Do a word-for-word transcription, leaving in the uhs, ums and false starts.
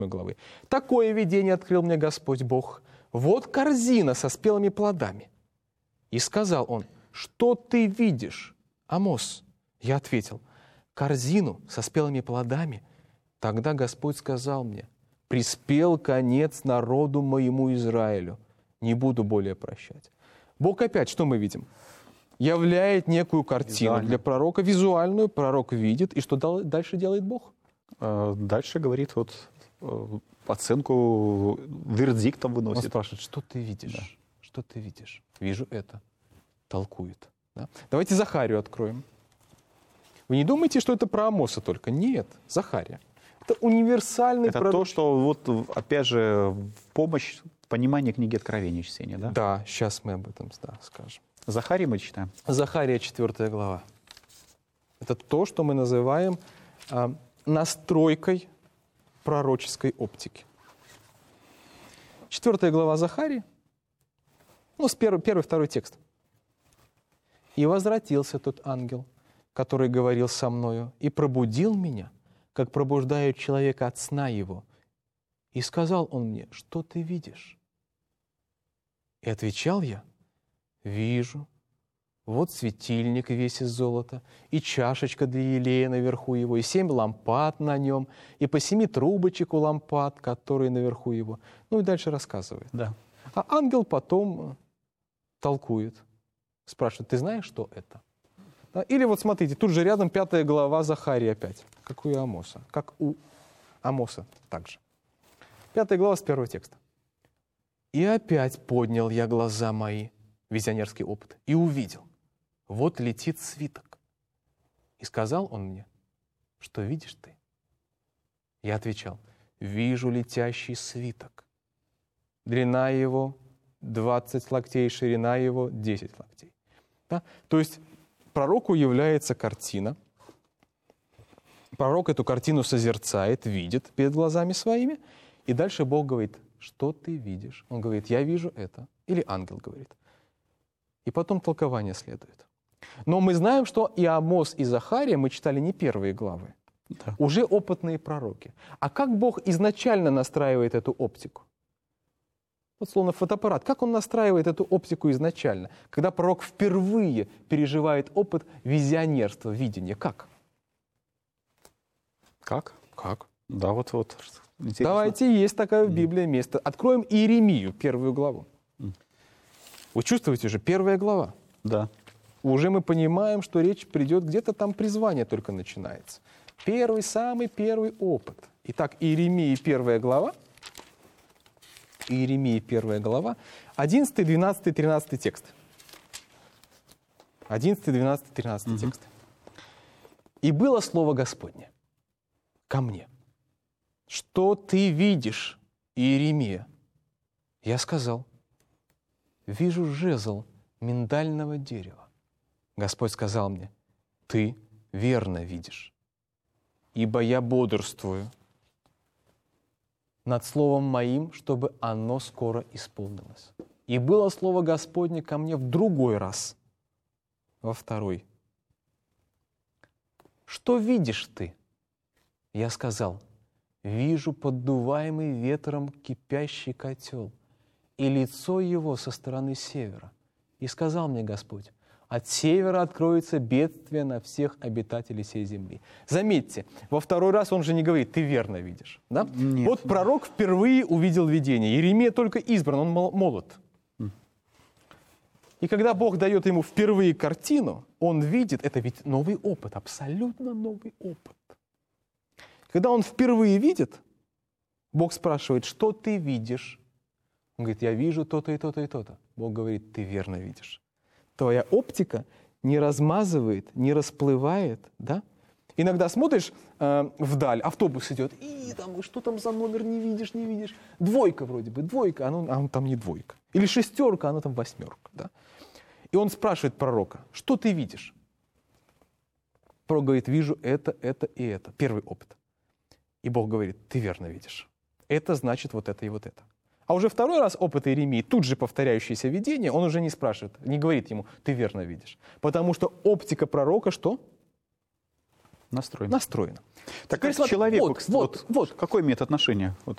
главы. «Такое видение открыл мне Господь Бог. Вот корзина со спелыми плодами». И сказал он: «Что ты видишь, Амос?» Я ответил: «Корзину со спелыми плодами». Тогда Господь сказал мне: «Приспел конец народу моему Израилю. Не буду более прощать». Бог опять, что мы видим? Являет некую картину Визуально. для пророка, визуальную, пророк видит. И что дальше делает Бог? Дальше говорит, вот оценку вердиктом Он выносит. спрашивает: что ты видишь? Да. Что ты видишь? Вижу это. Толкует. Да? Давайте Захарию откроем. Вы не думаете, что это про Амоса только? Нет, Захария. Это универсальный Это пророк. то, что, вот, опять же, в помощь пониманию книги Откровения чтения, да? Да, сейчас мы об этом да, скажем. Захарий мы читаем. Захария, четвертая глава. Это то, что мы называем а, настройкой пророческой оптики. Четвертая глава Захарии, ну, с первый, первый, второй текст. «И возвратился тот ангел, который говорил со мною, и пробудил меня, как пробуждают человека от сна его. И сказал он мне: что ты видишь? И отвечал я: вижу, вот светильник весь из золота, и чашечка для елея наверху его, и семь лампад на нем, и по семи трубочек у лампад, которые наверху его». Ну и дальше рассказывает. Да. А ангел потом толкует, спрашивает: ты знаешь, что это? Да? Или вот смотрите, тут же рядом пятая глава Захарии опять, как у Амоса, как у Амоса также. Пятая глава с первого текста. «И опять поднял я глаза мои», визионерский опыт, «и увидел, вот летит свиток. И сказал он мне: что видишь ты? Я отвечал: вижу летящий свиток. Длина его двадцать локтей, ширина его десять локтей». Да? То есть пророку является картина. Пророк эту картину созерцает, видит перед глазами своими. И дальше Бог говорит: что ты видишь? Он говорит: я вижу это. Или ангел говорит. И потом толкование следует. Но мы знаем, что и Амос, и Захария, мы читали не первые главы, Да. уже опытные пророки. А как Бог изначально настраивает эту оптику? Вот словно фотоаппарат. Как он настраивает эту оптику изначально? Когда пророк впервые переживает опыт визионерства, видения. Как? Как? Как? Да, вот, вот. Интересно. Давайте, есть такое в Библии место. Откроем Иеремию, первую главу. Вы чувствуете же, первая глава. Да. Уже мы понимаем, что речь придет, где-то там призвание только начинается. Первый, самый первый опыт. Итак, Иеремия, первая глава. Иеремия, первая глава. одиннадцатый, двенадцатый, тринадцатый текст. одиннадцатый, двенадцатый, тринадцатый Угу. текст. «И было слово Господне ко мне: что ты видишь, Иеремия? Я сказал: вижу жезл миндального дерева. Господь сказал мне: ты верно видишь, ибо я бодрствую над словом моим, чтобы оно скоро исполнилось. И было слово Господне ко мне в другой раз, во второй: что видишь ты? Я сказал: вижу поддуваемый ветром кипящий котел, и лицо его со стороны севера. И сказал мне Господь: от севера откроется бедствие на всех обитателей сей земли». Заметьте, во второй раз он же не говорит: ты верно видишь. Да? Нет. Вот пророк впервые увидел видение. Иеремия только избран, он мол- молод. И когда Бог дает ему впервые картину, он видит, это ведь новый опыт, абсолютно новый опыт. Когда он впервые видит, Бог спрашивает: что ты видишь? Он говорит: я вижу то-то и то-то и то-то. Бог говорит: ты верно видишь. Твоя оптика не размазывает, не расплывает, да? Иногда смотришь э, вдаль, автобус идет, и там, что там за номер, не видишь, не видишь. Двойка вроде бы, двойка, а, ну, а он там не двойка. Или шестерка, а она там восьмерка, да? И он спрашивает пророка: что ты видишь? Пророк говорит: вижу это, это и это. Первый опыт. И Бог говорит: ты верно видишь. Это значит вот это и вот это. А уже второй раз опыт Иеремии, тут же повторяющееся видение, он уже не спрашивает, не говорит ему: ты верно видишь. Потому что оптика пророка что? Настроен. Настроена. Так Теперь как смотри, человеку, вот, кстати, вот, вот, вот. какое имеет отношение? Вот,